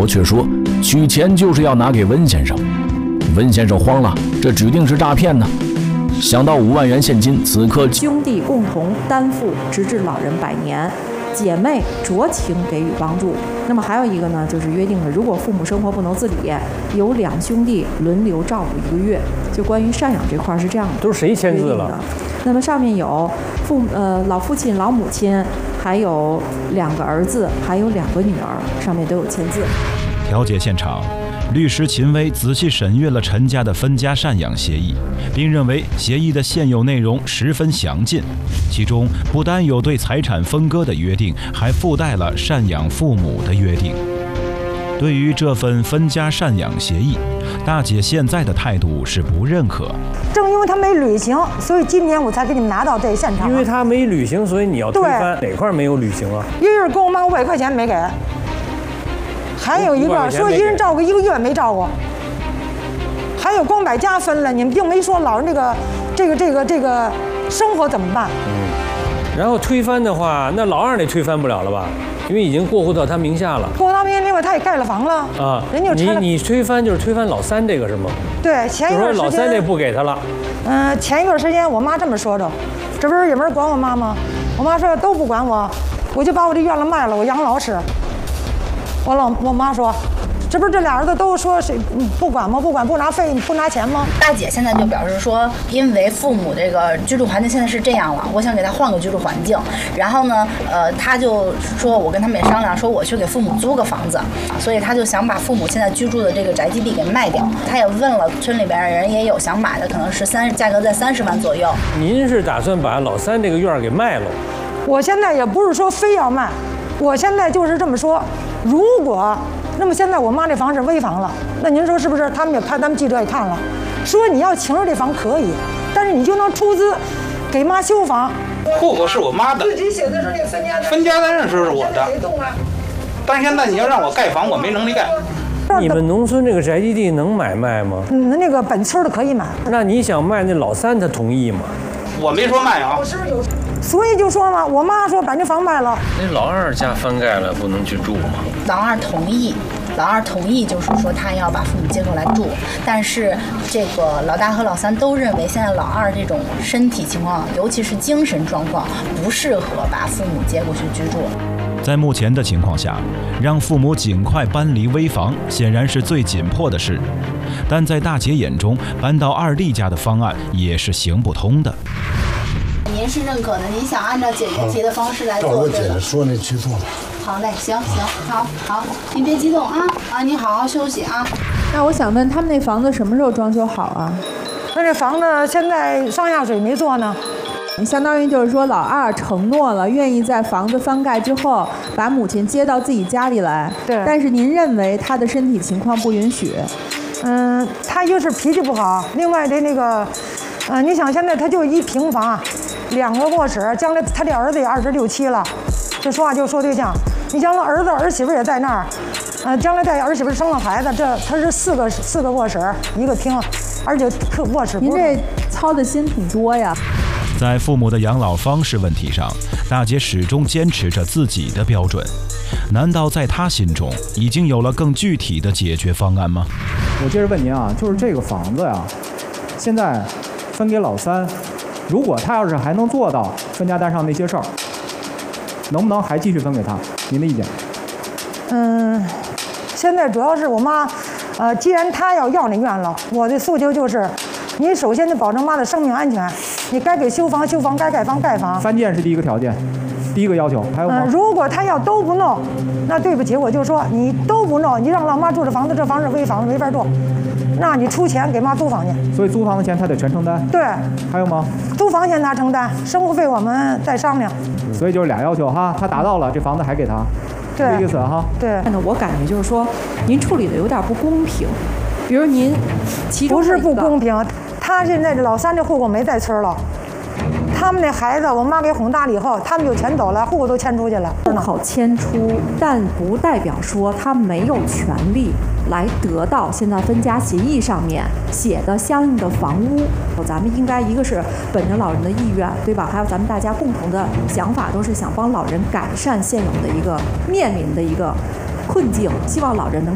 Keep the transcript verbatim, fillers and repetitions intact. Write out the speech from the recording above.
老却说取钱就是要拿给温先生。温先生慌了，这指定是诈骗呢。想到五万元现金，此刻兄弟共同担负，直至老人百年。姐妹酌情给予帮助。那么还有一个呢，就是约定了，如果父母生活不能自理，由两兄弟轮流照顾一个月。就关于赡养这块是这样的， 都是谁签字了？ 那么上面有父呃老父亲、老母亲，还有两个儿子，还有两个女儿，上面都有签字。 调解现场，律师秦薇仔细审阅了陈家的分家赡养协议，并认为协议的现有内容十分详尽，其中不单有对财产分割的约定，还附带了赡养父母的约定。对于这份分家赡养协议，大姐现在的态度是不认可。 正因为他没履行，所以今天我才给你们拿到这现场。 因为他没履行，所以你要推翻。哪块没有履行啊？ 一人给我妈五百块钱没给，还有一个说一人照顾一个月没照顾，还有光把家分了，你们并没说老人这个这个这个这个生活怎么办？ 嗯，然后推翻的话，那老二那推翻不了了吧？因为已经过户到他名下了。 过户到名下，另外他也盖了房了啊， 人家你你推翻就是推翻老三这个是吗？ 对，前一段时间老三这不给他了。 嗯、呃，前一段时间我妈这么说着，这不是有人管我妈吗？我妈说都不管我，我就把我这院子卖了，我养老使。我老我妈说，这不是这俩儿子都说谁不管吗？不管不拿费不拿钱吗？ 大姐现在就表示说，因为父母这个居住环境现在是这样了，我想给他换个居住环境。然后呢，呃，他就说我跟他们也商量，说我去给父母租个房子，所以他就想把父母现在居住的这个宅基地给卖掉。他也问了村里边的人，也有想买的，可能是三价格在三十万左右。 您是打算把老三这个院给卖了？ 我现在也不是说非要卖，我现在就是这么说。如果那么现在我妈这房是危房了，那您说是不是？他们也看，咱们记者也看了，说你要请着这房可以，但是你就能出资给妈修房。 户口是我妈的， 自己写的是那个分家分家单上说是我的，但是现在你要让我盖房，我没能力盖。 你们农村这个宅基地能买卖吗？ 嗯，那个本村的可以买。 那你想卖，那老三他同意吗？ 我没说卖啊。 所以就说嘛，我妈说把那房卖了。 那老二家翻盖了，不能去住吗？ 老二同意，老二同意，就是说他要把父母接过来住，但是这个老大和老三都认为现在老二这种身体情况，尤其是精神状况，不适合把父母接过去居住。 在目前的情况下，让父母尽快搬离危房，显然是最紧迫的事。但在大姐眼中，搬到二弟家的方案也是行不通的。 您是认可的，您想按照姐姐提的方式来做， 照我姐姐说那去做吧。 好嘞，行行，好好，您别激动啊啊，您好好休息啊。 那我想问，他们那房子什么时候装修好啊？ 那这房子现在上下水没做呢。 你相当于就是说，老二承诺了，愿意在房子翻盖之后把母亲接到自己家里来。 对。 但是您认为他的身体情况不允许？ 嗯，他一个是脾气不好，另外的那个，呃，你想现在他就一平房，两个卧室，将来他这儿子也二十六七了，这说话就说对象。你将来儿子儿媳妇也在那儿，呃，将来带儿媳妇生了孩子，这他是四个四个卧室，一个厅，而且客卧室。 您这操的心挺多呀。 在父母的养老方式问题上，大姐始终坚持着自己的标准。难道在她心中已经有了更具体的解决方案吗？ 我接着问您啊，就是这个房子呀，现在分给老三，如果他要是还能做到分家单上那些事儿，能不能还继续分给他？您的意见？ 嗯，现在主要是我妈，呃，既然她要要那院了，我的诉求就是，你首先得保证妈的生命安全，你该给修房修房，该盖房盖房。 三件是第一个条件，第一个要求，还有吗？ 呃、如果他要都不弄，那对不起，我就说你都不弄，你让老妈住这房子，这房是危房，没法住。那你出钱给妈租房去。 所以租房的钱他得全承担。 对。 还有吗？ 租房钱他承担，生活费我们再商量。 所以就是俩要求哈，他达到了，这房子还给他， 对， 这意思哈。 对。 那我感觉就是说，您处理的有点不公平。比如您，其中不是不公平，他现在这老三这户口没在村了。他们那孩子，我妈给哄大了以后，他们就全走了，户口都迁出去了。 户口迁出，但不代表说他没有权利来得到现在分家协议上面写的相应的房屋。咱们应该一个是本着老人的意愿，对吧？还有咱们大家共同的想法，都是想帮老人改善现有的一个面临的一个困境，希望老人能